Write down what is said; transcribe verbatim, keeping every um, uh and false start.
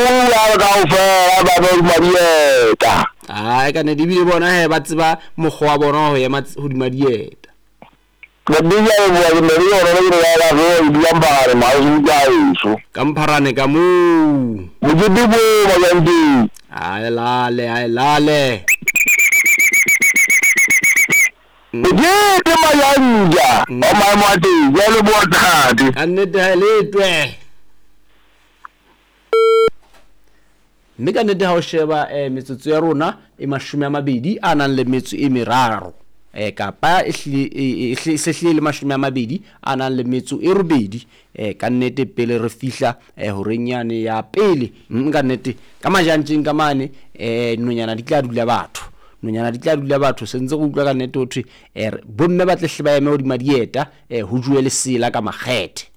ya ka ofela ba ba madieta ai ka ne di bile bona he ba tseba mogwa wa bona ho ema ho di madieta ka di ya bo ya me yo re re ya la go di ambare ma su ja iso ka mpharane ka mo mo di bo ba ya ndi ai lale ai lale Ujete mayanja omamati yelo botati annete haletwe mme ka nnete ha o sheba eh metsotso ya rona e mashome a mabedi a nang le metso e meraro eh kapa e sehlile le mashome a mabedi a nang le metso e robedi eh ka nnete pele re fihla eh horenyane ya pele ka nnete ka majantseng ka mane eh nonyana di tla dula batho nonyana di tla dula batho sentse go utlwa ka nnete ho thwe eh bomme ba tle hleba eme ho di madieta eh ho juwe le sela ka makgethe